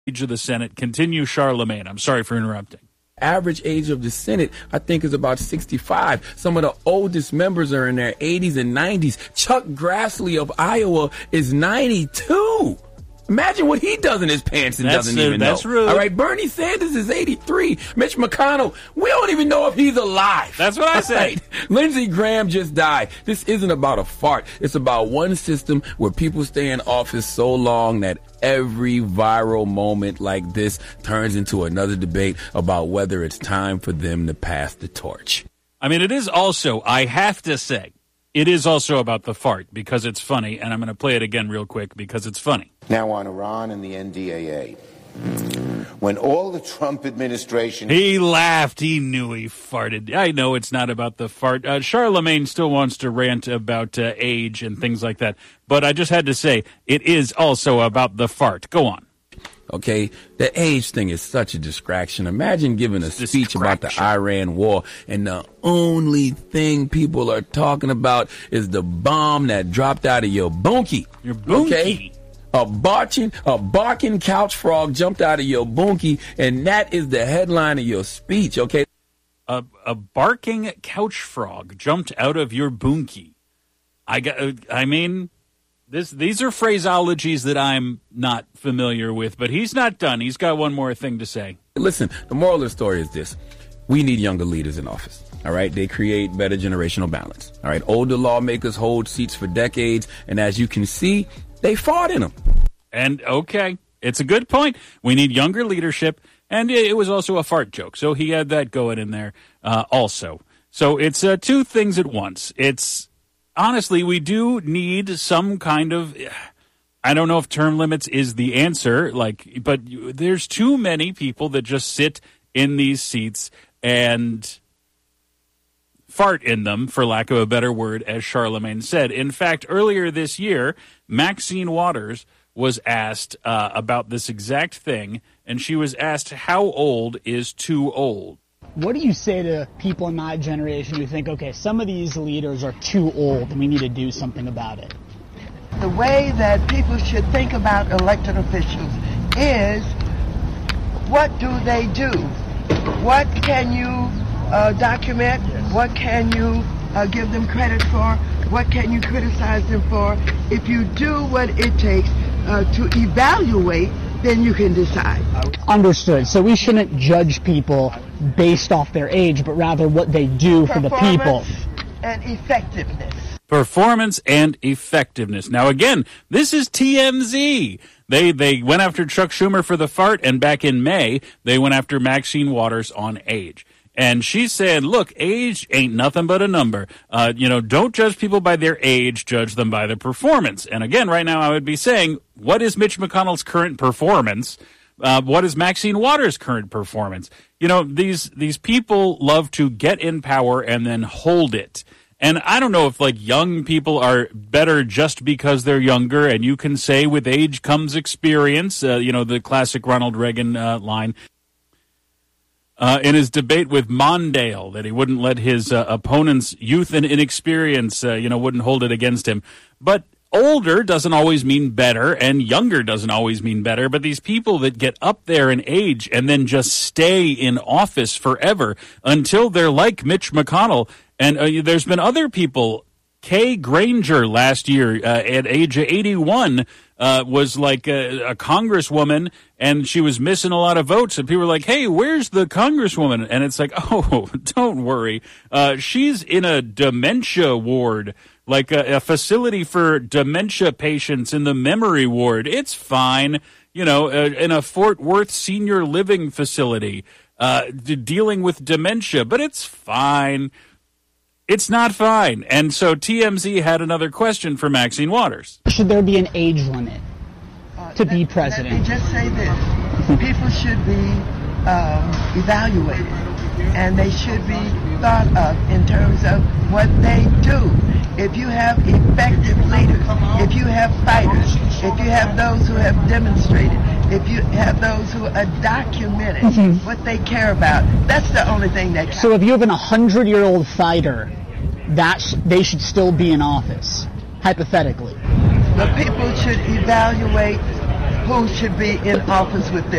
age of the Senate. Continue, Charlemagne. I'm sorry for interrupting. Average age of the Senate, I think, is about 65. Some of the oldest members are in their 80s and 90s. Chuck Grassley of Iowa is 92. Imagine what he does in his pants and doesn't even know. That's rude. All right, Bernie Sanders is 83. Mitch McConnell, we don't even know if he's alive. That's what I said. Right. Lindsey Graham just died. This isn't about a fart. It's about one system where people stay in office so long that every viral moment like this turns into another debate about whether it's time for them to pass the torch. I mean, it is also, I have to say, it is also about the fart because it's funny, and I'm going to play it again real quick because it's funny. Now on Iran and the NDAA. When all the Trump administration... He laughed. He knew he farted. I know it's not about the fart. Charlemagne still wants to rant about age and things like that, but I just had to say, it is also about the fart. Go on. Okay, the age thing is such a distraction. Imagine giving a speech about the Iran war, and the only thing people are talking about is the bomb that dropped out of your bunkie. Your bunkie? Okay? A barking couch frog jumped out of your bunkie, and that is the headline of your speech, okay? A barking couch frog jumped out of your bunkie. These are phraseologies that I'm not familiar with, but he's not done. He's got one more thing to say. Listen, the moral of the story is this. We need younger leaders in office, all right? They create better generational balance, all right? Older lawmakers hold seats for decades, and as you can see, they fought in them. And, okay, it's a good point. We need younger leadership, and it was also a fart joke, so he had that going in there also. So it's two things at once. Honestly, we do need some kind of, I don't know if term limits is the answer, but there's too many people that just sit in these seats and fart in them, for lack of a better word, as Charlemagne said. In fact, earlier this year, Maxine Waters was asked about this exact thing, and she was asked, how old is too old? What do you say to people in my generation who think, okay, some of these leaders are too old and we need to do something about it? The way that people should think about elected officials is, what do they do? What can you document? What can you give them credit for? What can you criticize them for? If you do what it takes to evaluate, then you can decide. Understood. So we shouldn't judge people based off their age, but rather what they do for the people. And effectiveness. Performance and effectiveness. Now, again, this is TMZ. They went after Chuck Schumer for the fart, and back in May, they went after Maxine Waters on age. And she said, look, age ain't nothing but a number. Don't judge people by their age, judge them by their performance. And again, right now I would be saying, what is Mitch McConnell's current performance? What is Maxine Waters' current performance? These people love to get in power and then hold it. And I don't know if young people are better just because they're younger, and you can say with age comes experience, the classic Ronald Reagan line. In his debate with Mondale, that he wouldn't let his opponent's youth and inexperience, wouldn't hold it against him. But older doesn't always mean better, and younger doesn't always mean better. But these people that get up there in age and then just stay in office forever until they're like Mitch McConnell. And there's been other people. Kay Granger last year at age 81 was like a congresswoman, and she was missing a lot of votes. And people were like, hey, where's the congresswoman? And it's like, oh, don't worry. She's in a dementia ward, like a facility for dementia patients in the memory ward. It's fine, in a Fort Worth senior living facility dealing with dementia, but it's fine. It's not fine. And so TMZ had another question for Maxine Waters. Should there be an age limit to be president? Let me just say this. People should be evaluated, and they should be thought of in terms of what they do. If you have effective leaders, if you have fighters, if you have those who have demonstrated, if you have those who are documented what they care about, that's the only thing that counts. So if you have an 100-year-old fighter, they should still be in office, hypothetically. The people should evaluate who should be in office with their